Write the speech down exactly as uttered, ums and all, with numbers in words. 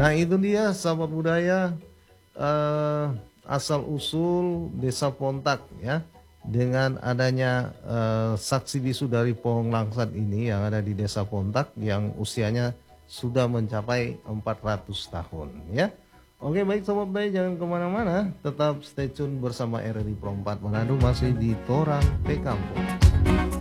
Nah itu dia sahabat budaya, eh, asal usul Desa Pontak ya. Dengan adanya eh, saksi bisu dari Pohong Langsat ini yang ada di Desa Pontak yang usianya sudah mencapai empat ratus tahun ya. Oke baik sobat baik, jangan kemana-mana, tetap stay tune bersama R R I Pro empat Manado masih di Torang P Kampung.